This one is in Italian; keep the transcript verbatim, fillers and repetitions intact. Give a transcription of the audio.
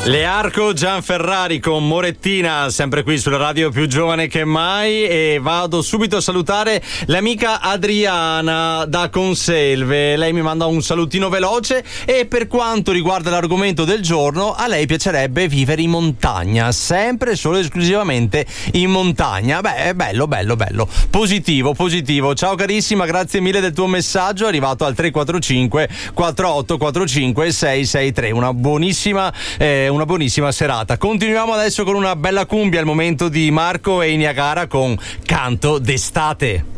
Learco Gianferrari con Morettina, sempre qui sulla radio più giovane che mai, e vado subito a salutare l'amica Adriana da Conselve. Lei mi manda un salutino veloce e per quanto riguarda l'argomento del giorno, a lei piacerebbe vivere in montagna, sempre e solo esclusivamente in montagna. Beh, bello, bello, bello, positivo, positivo. Ciao carissima, grazie mille del tuo messaggio, è arrivato al tre quattro cinque quattro otto quattro cinque sei sei tre. Una buonissima eh, una buonissima serata. Continuiamo adesso con una bella cumbia, al momento di Marco e Niagara con Canto d'estate.